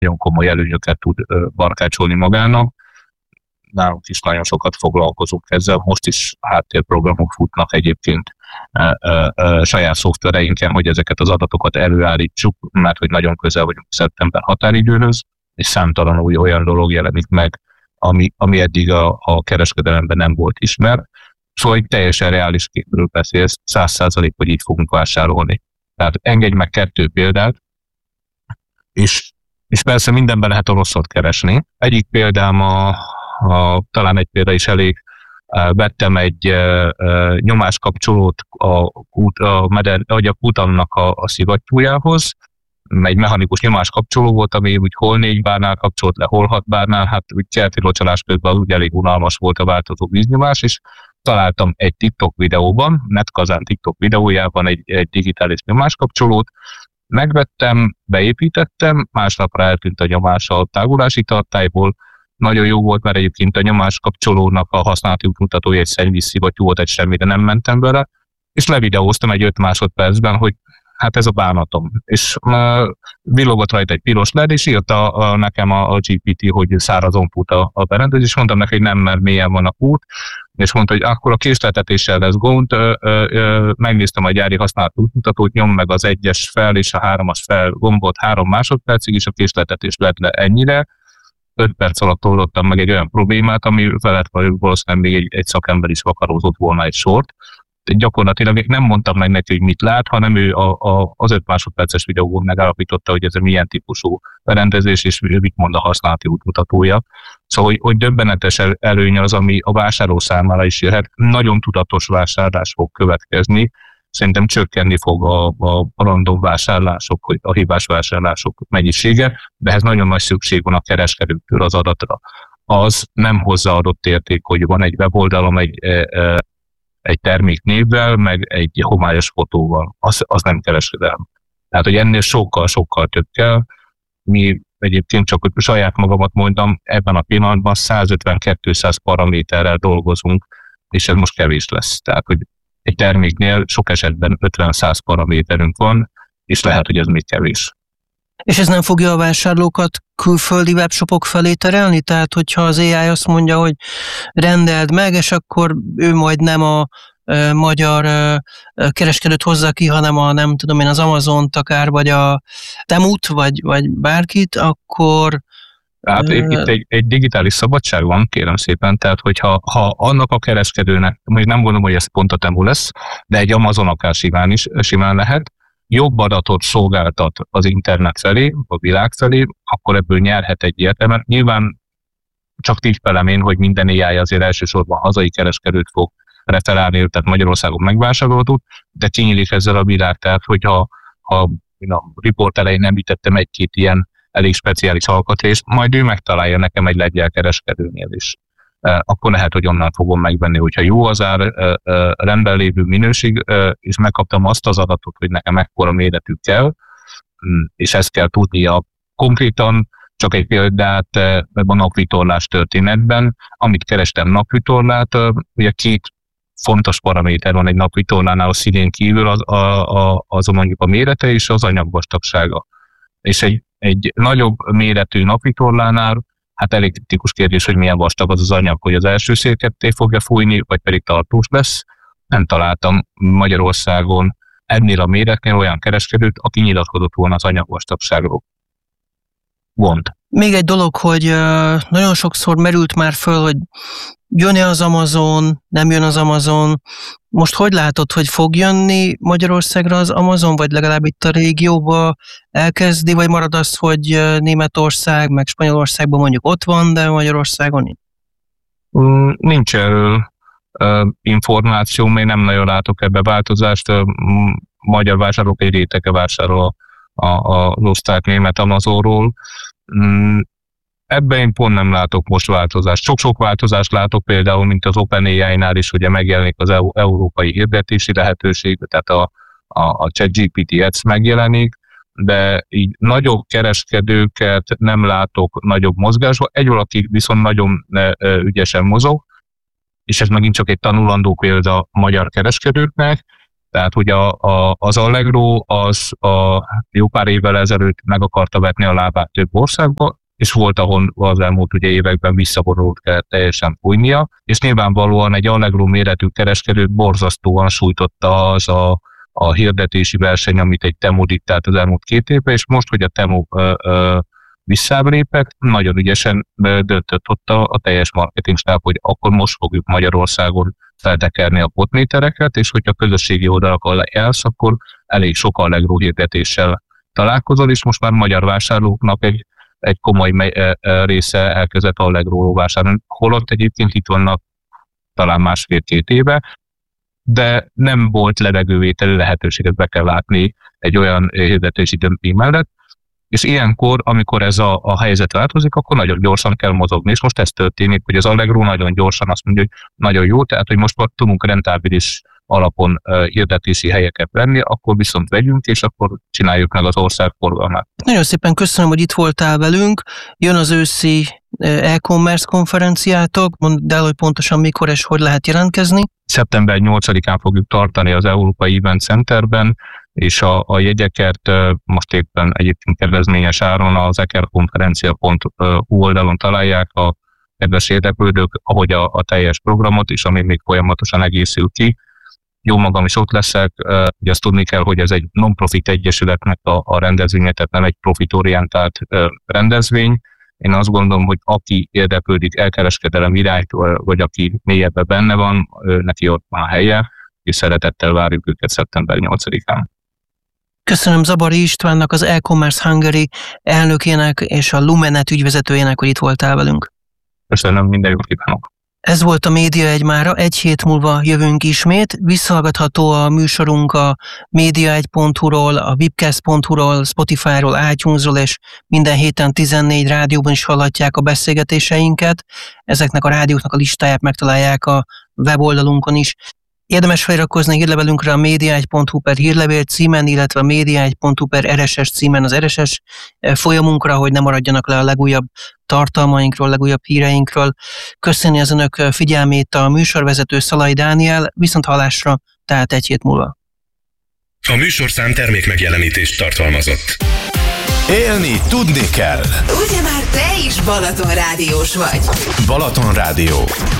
nagyon komoly előnyöket tud barkácsolni magának. Nálunk is nagyon sokat foglalkozunk ezzel, most is háttérprogramok futnak egyébként saját szoftvereinken, hogy ezeket az adatokat előállítsuk, mert hogy nagyon közel vagyunk szeptember határidőhöz, és számtalan olyan dolog jelenik meg, ami eddig a kereskedelemben nem volt ismert. Szóval egy teljesen reális képről beszélsz, 100%, hogy így fogunk vásárolni. Tehát engedj meg 2 példát, és persze mindenben lehet a rosszat keresni. Egyik példám, talán egy példa is elég, vettem egy nyomáskapcsolót a kutamnak a szivattyújához, egy mechanikus nyomáskapcsoló volt, ami úgy hol 4 bárnál kapcsolt le, hol 6 bárnál, hát úgy kerti locsolás közben úgy elég unalmas volt a változó víznyomás, és találtam egy TikTok videóban, Netkazán TikTok videójában egy digitális nyomáskapcsolót, megvettem, beépítettem, másnapra eltűnt a nyomás a tágulási tartályból. Nagyon jó volt, mert egyébként a nyomáskapcsolónak a használati útmutatója egy szennyvízszivattyú volt, egy semmire nem mentem vele, és levideóztam egy 5 másodpercben, hogy hát ez a bánatom. És villogott rajta egy piros LED, és írta nekem a GPT, hogy szárazon fut a berendezés, és mondtam neki, hogy nem, mert mélyen van a kút, és mondta, hogy akkor a késleltetéssel lesz gond, megnéztem a gyári használat útmutatót, nyom meg az 1-es fel és a 3-as fel gombot 3 másodpercig, és a késleltetés lett le ennyire. 5 perc alatt oldottam meg egy olyan problémát, ami felett valószínűleg még egy szakember is vakarózott volna egy sort. Gyakorlatilag nem mondtam meg neki, hogy mit lát, hanem ő az 5 másodperces videóban megállapította, hogy ez milyen típusú berendezés, és mit mond a használati útmutatója. Szóval, hogy döbbenetes előny az, ami a vásárló számára is jöhet. Nagyon tudatos vásárlás fog következni. Szerintem csökkenni fog a random vásárlások, a hibás vásárlások mennyisége, de ehhez nagyon nagy szükség van a kereskedőktől az adatra. Az nem hozzáadott érték, hogy van egy weboldalom, egy termék névvel, meg egy homályos fotóval. Az nem kereskedelem. Tehát, hogy ennél sokkal több kell. Mi egyébként csak hogy saját magamat mondtam, ebben a pillanatban 150-200 paraméterrel dolgozunk, és ez most kevés lesz. Tehát, hogy egy terméknél sok esetben 50-100 paraméterünk van, és lehet, hogy ez még kevés. És ez nem fogja a vásárlókat külföldi webshopok felé terelni? Tehát, hogyha az AI azt mondja, hogy rendeld meg, és akkor ő majd nem a magyar kereskedőt hozza ki, hanem nem tudom én, az Amazont akár, vagy a Temut, vagy bárkit, akkor... Tehát itt egy digitális szabadság van, kérem szépen, tehát hogyha annak a kereskedőnek, még nem gondolom, hogy ez pont a Temu lesz, de egy Amazon akár simán lehet, jobb adatot szolgáltat az internet felé, a világ felé, akkor ebből nyerhet egy ilyet, mert nyilván csak tippelem én, hogy minden AI azért elsősorban hazai kereskedőt fog referálni, tehát Magyarországon megvásárolható, de kinyílik ezzel a világ, tehát hogyha én a report elején említettem 1-2 ilyen elég speciális alkatrészt, majd ő megtalálja nekem egy lengyel kereskedőnél is. Akkor lehet, hogy onnan fogom megvenni, hogyha jó az ár, rendben lévő minőség, és megkaptam azt az adatot, hogy nekem ekkora méretű kell, és ezt kell tudnia konkrétan, csak egy példát a napvitorlás történetben, amit kerestem napvitorlát, ugye 2 fontos paraméter van egy napvitorlánál, a színén kívül az mondjuk a mérete és az anyagvastagsága. És egy nagyobb méretű napvitorlánál, hát elég kritikus kérdés, hogy milyen vastag az anyag, hogy az első szél ketté fogja fújni, vagy pedig tartós lesz. Nem találtam Magyarországon ennél a méretnél olyan kereskedőt, aki nyilatkozott volna az anyagvastagságról. Gond. Még egy dolog, hogy nagyon sokszor merült már föl, hogy jön-e az Amazon, nem jön az Amazon. Most hogy látod, hogy fog jönni Magyarországra az Amazon, vagy legalább itt a régióba elkezdi, vagy marad az, hogy Németország, meg Spanyolországban mondjuk ott van, de Magyarországon nincs? Nincs erről információ, még nem nagyon látok ebbe változást. Magyar vásárlók egy rétege vásárol az osztrák-német Amazonról. Ebben én pont nem látok most változást. Sok-sok változást látok, például, mint az OpenAI-nál is ugye megjelenik az európai hirdetési lehetőség, tehát a ChatGPT Ads megjelenik, de így nagyobb kereskedőket nem látok nagyobb mozgásban. Egy valaki viszont nagyon ügyesen mozog, és ez megint csak egy tanulandó példa a magyar kereskedőknek. Tehát, hogy az Allegro az a jó pár évvel ezelőtt meg akarta vetni a lábát több országba, és volt, ahol az elmúlt ugye években visszavonult, kellett teljesen fújnia, és nyilvánvalóan egy Allegro méretű kereskedőt borzasztóan sújtotta az a hirdetési verseny, amit egy Temu diktált az elmúlt 2 évben, és most, hogy a Temu visszáblépett, nagyon ügyesen döntött ott a teljes marketingstáb, hogy akkor most fogjuk Magyarországon feltekerni a potmétereket, és hogyha közösségi oldalakon elsz, akkor elég sok Allegro hirdetéssel találkozol, és most már magyar vásárlóknak egy komoly része elkezdett Allegro vásárolni. Holott egyébként itt vannak talán 1,5-2 éve, de nem volt levegővételi lehetőséget, be kell látni egy olyan hirdetési dömping mellett, és ilyenkor, amikor ez a helyzet változik, akkor nagyon gyorsan kell mozogni, és most ez történik, hogy az Allegro nagyon gyorsan azt mondja, hogy nagyon jó, tehát hogy most tudunk rentábilis alapon hirdetési helyeket venni, akkor viszont vegyünk, és akkor csináljuk meg az ország forgalmát. Nagyon szépen köszönöm, hogy itt voltál velünk. Jön az őszi e-commerce konferenciátok, mondd el, hogy pontosan mikor és hogy lehet jelentkezni. Szeptember 8-án fogjuk tartani az Európai Event Centerben, és a jegyeket most éppen egyébként kedvezményes áron az ekerkonferencia.hu oldalon találják a kedves érdeklődők, ahogy a teljes programot is, ami még folyamatosan egészül ki. Jó magam is ott leszek, ugye azt tudni kell, hogy ez egy non-profit egyesületnek a rendezvénye, tehát nem egy profitorientált rendezvény. Én azt gondolom, hogy aki érdeklődik elkereskedelem iránytól, vagy aki mélyebben benne van, neki ott van a helye, és szeretettel várjuk őket szeptember 8-án. Köszönöm Zabari Istvánnak, az e-commerce Hungary elnökének és a Lumenet ügyvezetőjének, hogy itt voltál velünk. Köszönöm, minden jót kívánok! Ez volt a Média 1 mára, 1 hét múlva jövünk ismét. Visszahallgatható a műsorunk a media1.hu-ról, a webcast.hu-ról, Spotify-ról, iTunes-ról, és minden héten 14 rádióban is hallhatják a beszélgetéseinket. Ezeknek a rádióknak a listáját megtalálják a weboldalunkon is. Érdemes feliratkozni a hírlevelünkre a media1.hu/hírlevél címen, illetve a media1.hu/RSS címen az RSS folyamunkra, hogy ne maradjanak le a legújabb tartalmainkról, legújabb híreinkről. Köszönni az önök figyelmét a műsorvezető Szalai Dániel, viszont hallásra, tehát 1 hét múlva. A műsorszám termékmegjelenítést tartalmazott. Élni tudni kell. Ugye már te is Balaton rádiós vagy. Balaton Rádió.